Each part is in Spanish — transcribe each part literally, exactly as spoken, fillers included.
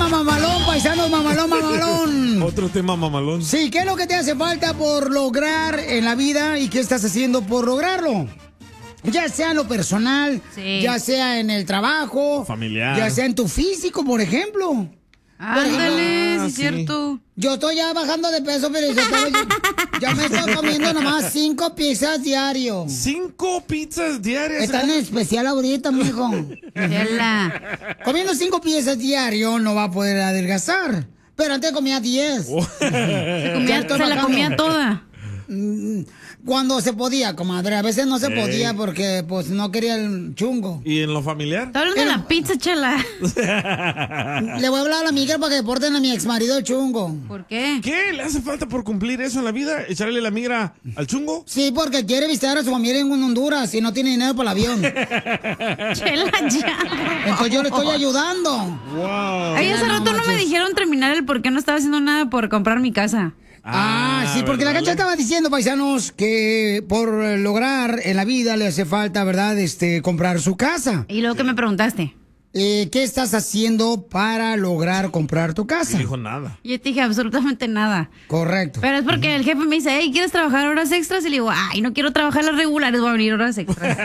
tema mamalón, paisanos, mamalón, mamalón. Otro tema mamalón. Sí, ¿qué es lo que te hace falta por lograr en la vida y qué estás haciendo por lograrlo? Ya sea en lo personal, sí. ya sea en el trabajo, familiar, ya sea en tu físico, por ejemplo. Ándale, sí es cierto. Yo estoy ya bajando de peso, pero yo, yo, ya me estoy comiendo nomás cinco pizzas diario. ¿Cinco pizzas diarias? Están en especial ahorita, mijo. Comiendo cinco pizzas diario no va a poder adelgazar. Pero antes comía diez. Oh. Se, comía, se la comía toda. Cuando se podía, comadre. A veces no se Ey. podía porque pues no quería el chungo. ¿Y en lo familiar? Está hablando de la pizza, chela. Le voy a hablar a la migra para que deporten a mi exmarido el chungo. ¿Por qué? ¿Qué? ¿Le hace falta por cumplir eso en la vida? ¿Echarle la migra al chungo? Sí, porque quiere visitar a su familia en Honduras y no tiene dinero para el avión. Chela, ya. Entonces yo le estoy ayudando. Wow. Ay, hace rato no me dijeron terminar el por qué no estaba haciendo nada por comprar mi casa. Ah, sí, porque ¿verdad? La Cacha estaba diciendo, paisanos, que por lograr en la vida le hace falta, ¿verdad?, este, comprar su casa. ¿Y luego que me preguntaste? Eh, ¿Qué estás haciendo para lograr comprar tu casa? No dijo nada. Yo te dije absolutamente nada. Correcto. Pero es porque el jefe me dice, hey, ¿quieres trabajar horas extras? Y le digo, ay, no quiero trabajar las regulares, voy a venir horas extras.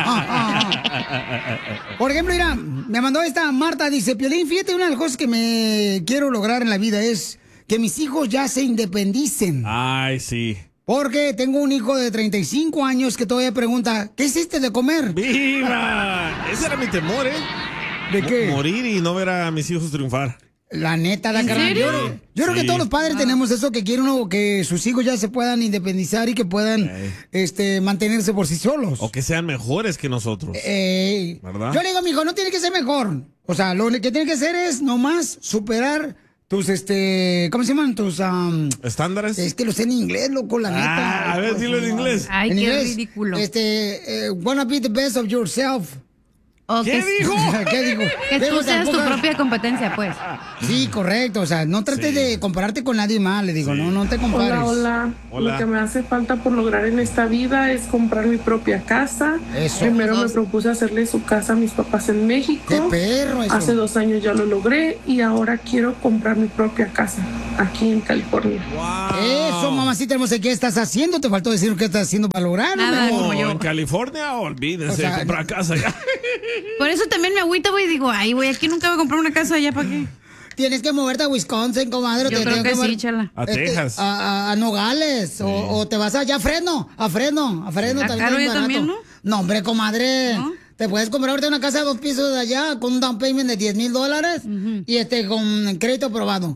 Por ejemplo, mira, me mandó esta Marta, dice, Piolín, fíjate, una de las cosas que me quiero lograr en la vida es que mis hijos ya se independicen. Ay, sí. Porque tengo un hijo de treinta y cinco años que todavía pregunta, ¿qué hiciste de comer? ¡Viva! Ese era mi temor, ¿eh? ¿De qué? Morir y no ver a mis hijos triunfar. La neta, la ¿En carnal. serio? Yo, yo creo Sí. que todos los padres ah. tenemos eso, que quieren uno, que sus hijos ya se puedan independizar y que puedan Ey. este, mantenerse por sí solos. O que sean mejores que nosotros. Ey. ¿Verdad? Yo le digo a mi hijo, no tiene que ser mejor. O sea, lo que tiene que hacer es nomás superar tus, este, ¿cómo se llaman? Tus, um, ¿estándares? Es que lo sé en inglés, loco, la neta. Ah, a ver, dilo en inglés. Ay, en qué inglés, ridículo. Este, uh, wanna be the best of yourself. O ¿Qué que, dijo? ¿Qué dijo? Que tú Debo seas tu tampoco- propia competencia, pues. Sí, correcto. O sea, no trates Sí. de compararte con nadie más, le digo, Sí. no, no te compares. Hola, hola, Hola. Lo que me hace falta por lograr en esta vida es comprar mi propia casa. Eso. Primero me propuse hacerle su casa a mis papás en México. ¡Qué perro eso! Hace dos años ya lo logré y ahora quiero comprar mi propia casa aquí en California. Wow. Eso, mamacita hermosa, ¿qué estás haciendo? Te faltó decir qué estás haciendo para lograrlo. Nada, mi amor. como yo. En California, olvídense O sea, de comprar casa ya. Por eso también me agüita, güey, y digo, ay, güey, aquí nunca voy a comprar una casa allá, ¿para qué? Tienes que moverte a Wisconsin, comadre. Yo te creo tienes que sí, mover- chala. A este, Texas. A, a- a Nogales. O, o te vas allá a Fresno. A Fresno. A Fresno ¿Está también. caro es ya barato. también, no? No, hombre, comadre. ¿No? Te puedes comprar ahorita una casa de dos pisos de allá con un down payment de diez mil dólares y este con crédito aprobado.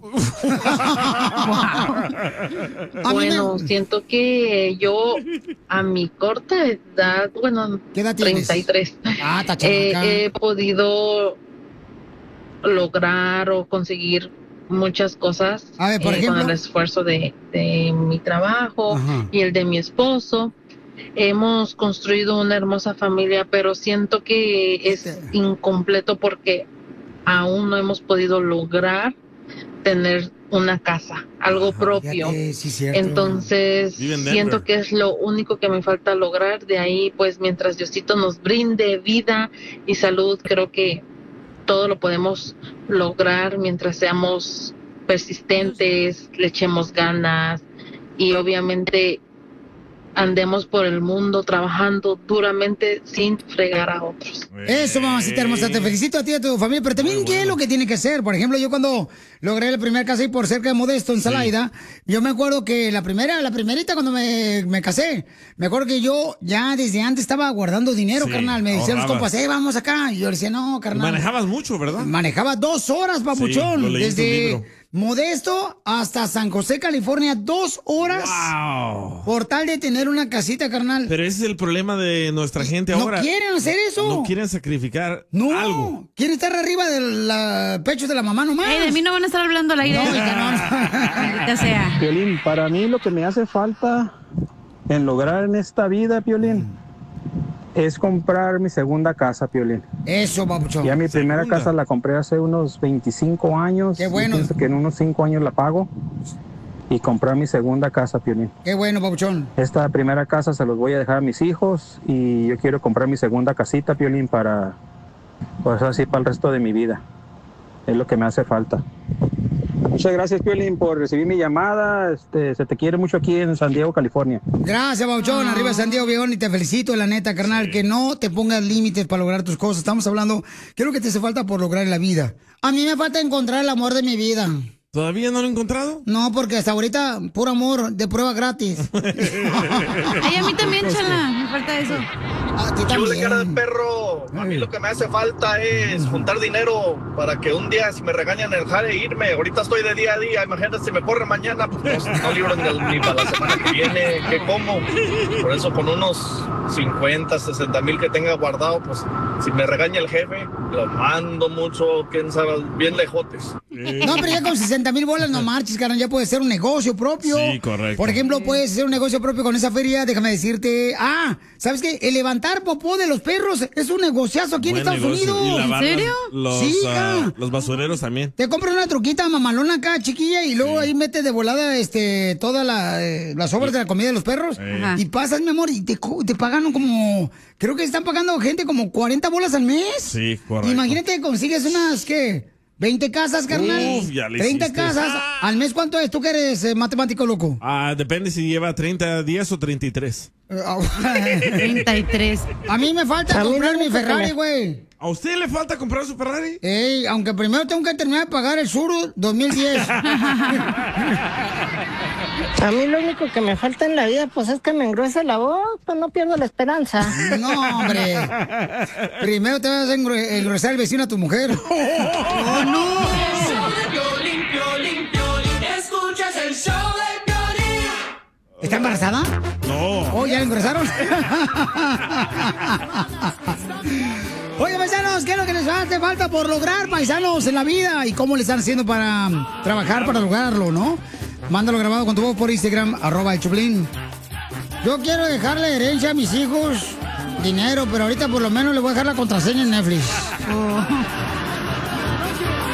A mí Bueno, me- siento que yo a mi corta edad, bueno, ¿Qué edad tienes? treinta y tres, Ah, está eh, chamaca. he podido lograr o conseguir muchas cosas A ver, por eh, ejemplo. con el esfuerzo de, de mi trabajo Ajá. y el de mi esposo. Hemos construido una hermosa familia, pero siento que es Este. incompleto porque aún no hemos podido lograr tener una casa, algo Ajá, propio. fíjate, sí, cierto. Entonces, Vive en Denver. siento que es lo único que me falta lograr. De ahí, pues, mientras Diosito nos brinde vida y salud, creo que todo lo podemos lograr mientras seamos persistentes, le echemos ganas y obviamente andemos por el mundo trabajando duramente sin fregar a otros. Eso, mamacita hermosa, te felicito a ti y a tu familia, pero también Muy qué es bueno. lo que tiene que hacer. Por ejemplo, yo cuando logré la primera casa ahí por cerca de Modesto, en Salaida, yo me acuerdo que la primera, la primerita cuando me, me casé, me acuerdo que yo ya desde antes estaba guardando dinero, Sí, carnal. Me decían los ahorrabas. compas, eh, vamos acá. Y yo le decía, no, Y carnal. manejabas mucho, ¿verdad? Manejaba dos horas, papuchón. lo leí en tu desde libro. Modesto hasta San José, California, dos horas. ¡Wow! Por tal de tener una casita, carnal. Pero ese es el problema de nuestra gente no ahora. quieren hacer eso. No quieren sacrificar No, algo. quieren estar arriba del la- pecho de la mamá nomás. Ay, de mí no van a estar hablando al aire. No, hija, no, no. Maldita sea. Piolín, para mí lo que me hace falta en lograr en esta vida, Piolín, es comprar mi segunda casa, Piolín. Eso, papuchón. Ya mi primera Segunda. casa la compré hace unos veinticinco años. Qué bueno. Y pienso que en unos cinco años la pago. Y comprar mi segunda casa, Piolín. Qué bueno, papuchón. Esta primera casa se los voy a dejar a mis hijos y yo quiero comprar mi segunda casita, Piolín, para, pues así, para el resto de mi vida. es lo que me hace falta. Muchas gracias, Piolín, por recibir mi llamada. Este, se te quiere mucho aquí en San Diego, California. Gracias, Bauchón. Arriba San Diego, Viejón, y te felicito, la neta, carnal, que no te pongas límites para lograr tus cosas. Estamos hablando, ¿qué es lo que te hace falta por lograr en la vida? A mí me falta encontrar el amor de mi vida. ¿Todavía no lo he encontrado? No, porque hasta ahorita, puro amor, de prueba gratis. Ay, a mí también, chala, me falta eso. A ti Yo de también. cara de perro, a mí lo que me hace falta es juntar dinero para que un día si me regañan el jale irme. Ahorita estoy de día a día, imagínate si me corren mañana, pues no, no libro ni, ni para la semana que viene, ¿qué como? Por eso con unos cincuenta, sesenta mil que tenga guardado, pues si me regaña el jefe, lo mando mucho, quién sabe, bien lejotes. No, pero ya con sesenta mil bolas no marches, carnal, ya puedes hacer un negocio propio. Sí, correcto. Por ejemplo, puedes hacer un negocio propio con esa feria, déjame decirte. Ah, ¿sabes qué? El levantar popó de los perros es un negociazo aquí en Buen Estados negocio. Unidos. Y lavar ¿En serio? Los, Sí, ah, hija. los basureros también. Te compras una truquita mamalona acá, chiquilla, y luego ahí metes de volada este, todas la, eh, las obras de la comida de los perros. Ajá. Y pasas, mi amor, y te, co- te pagan como, creo que están pagando gente como cuarenta bolas al mes. Sí, correcto. Imagínate, consigues unas, ¿qué? veinte casas, carnal. Uf, ya le treinta hiciste. casas. ¿Al mes cuánto es? ¿Tú que eres eh, matemático loco? Ah, depende si lleva treinta días o treinta y tres. treinta y tres. A mí me falta A mí comprar no mi me falta Ferrari, nada. güey. ¿A usted le falta comprar su Ferrari? Ey, aunque primero tengo que terminar de pagar el Suru dos mil diez. A mí lo único que me falta en la vida, pues es que me engruese la voz, pues no pierdo la esperanza. No, hombre. Primero te vas a engru- engrosar el vecino a tu mujer. ¡Oh, no! ¿Está embarazada? No. ¿Oh, ya la engrosaron? Oye, paisanos, ¿qué es lo que les hace falta por lograr, paisanos, en la vida? ¿Y cómo le están haciendo para trabajar para lograrlo, no? Mándalo grabado con tu voz por Instagram, arroba el Choplin. Yo quiero dejarle herencia a mis hijos, dinero, pero ahorita por lo menos le voy a dejar la contraseña en Netflix.